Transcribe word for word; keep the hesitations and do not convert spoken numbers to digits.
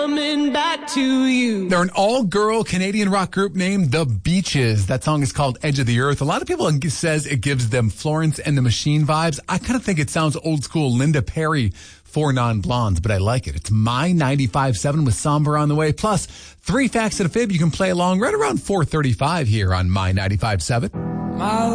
Coming back to you. They're an all-girl Canadian rock group named The Beaches. That song is called Edge of the Earth. A lot of people says it gives them Florence and the Machine vibes. I kind of think it sounds old school Linda Perry, Four Non-Blondes, but I like it. It's My ninety-five point seven with Somber on the way. Plus, three facts and a fib. You can play along right around four thirty-five here on My ninety-five point seven. My